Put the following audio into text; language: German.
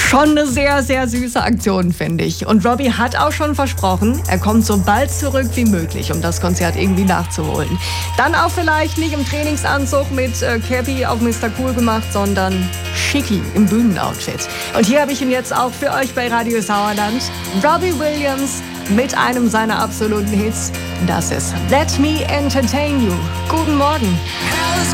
Schon eine sehr, sehr süße Aktion, finde ich. Und Robbie hat auch schon versprochen, er kommt so bald zurück wie möglich, um das Konzert irgendwie nachzuholen. Dann auch vielleicht nicht im Trainingsanzug mit Cappy auf Mr. Cool gemacht, sondern schicki im Bühnenoutfit. Und hier habe ich ihn jetzt auch für euch bei Radio Sauerland. Robbie Williams mit einem seiner absoluten Hits. Das ist Let Me Entertain You. Guten Morgen.